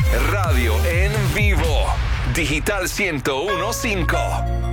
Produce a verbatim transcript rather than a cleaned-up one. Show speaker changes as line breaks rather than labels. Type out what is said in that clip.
Radio en vivo. Digital ciento uno punto cinco.